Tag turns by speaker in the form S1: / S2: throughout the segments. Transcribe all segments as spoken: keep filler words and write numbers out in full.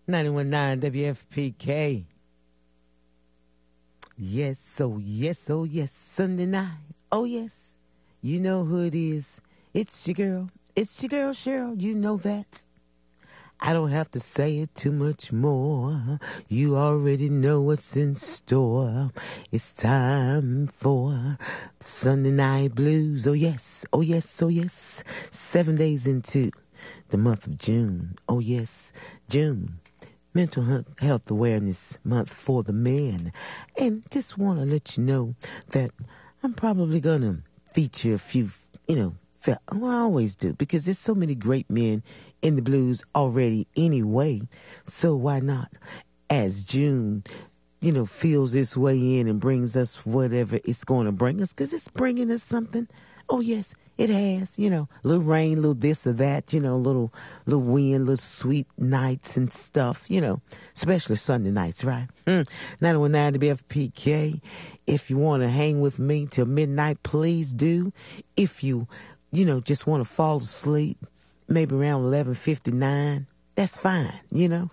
S1: ninety-one point nine W F P K. Yes, oh yes, oh yes, Sunday night. Oh yes, you know who it is. It's your girl. It's your girl, Cheryl. You know that. I don't have to say it too much more. You already know what's in store. It's time for Sunday Night Blues. Oh yes, oh yes, oh yes. Seven days into the month of June. Oh yes, June. Mental Health Awareness Month for the men. And just want to let you know that I'm probably going to feature a few, you know, well, I always do, because there's so many great men in the blues already anyway. So why not? As June, you know, feels its way in and brings us whatever it's going to bring us, because it's bringing us something. Oh, yes, it has, you know, a little rain, a little this or that, you know, a little, little wind, little sweet nights and stuff, you know, especially Sunday nights, right? Mm. nine one nine W F P K. If you want to hang with me till midnight, please do. If you, you know, just want to fall asleep, maybe around eleven fifty-nine, that's fine, you know.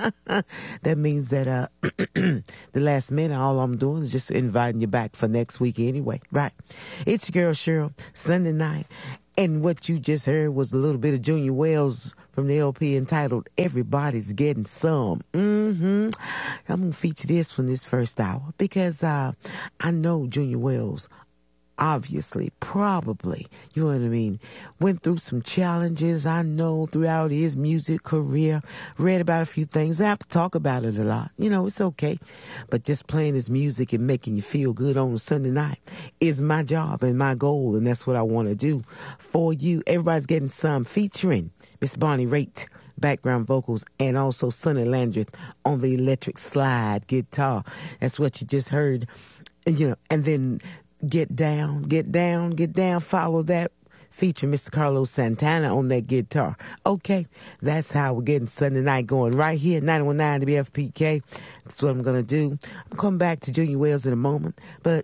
S1: That means that uh, the last minute, all I'm doing is just inviting you back for next week anyway, right? It's your girl, Cheryl, Sunday night. And what you just heard was a little bit of Junior Wells from the L P entitled Everybody's Getting Some. Mm-hmm. I'm going to feature this from this first hour because uh, I know Junior Wells obviously, probably, you know what I mean, went through some challenges, I know, throughout his music career, read about a few things. I have to talk about it a lot. You know, it's okay. But just playing his music and making you feel good on a Sunday night is my job and my goal, and that's what I want to do for you. Everybody's Getting Some, featuring Miss Bonnie Raitt, background vocals, and also Sonny Landreth on the electric slide guitar. That's what you just heard. And, you know, and then Get Down, Get Down, Get Down, follow that, feature Mister Carlos Santana on that guitar. Okay, that's how we're getting Sunday night going right here, ninety-one point nine W F P K. That's what I'm going to do. I'm coming back to Junior Wells in a moment, but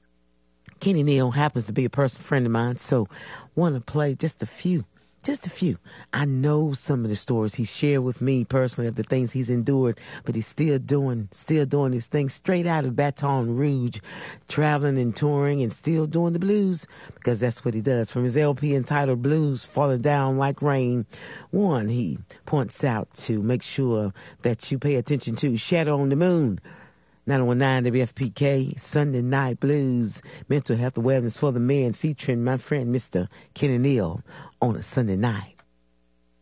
S1: Kenny Neal happens to be a personal friend of mine, so want to play just a few. Just a few. I know some of the stories he shared with me personally of the things he's endured, but he's still doing, still doing his thing straight out of Baton Rouge, traveling and touring and still doing the blues, because that's what he does. From his L P entitled Blues Falling Down Like Rain, one, he points out to make sure that you pay attention to Shadow on the Moon. ninety-one point nine W F P K, Sunday Night Blues, Mental Health Awareness for the Men, featuring my friend Mister Kenny Neal on a Sunday night.